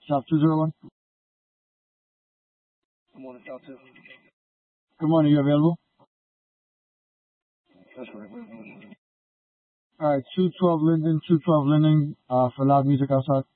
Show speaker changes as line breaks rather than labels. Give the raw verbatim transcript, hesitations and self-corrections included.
Shop two zero one.
Good morning, Shop two.
Good morning. You available?
That's correct.
All right. two twelve Linden. two twelve Linden. Uh, for loud music outside.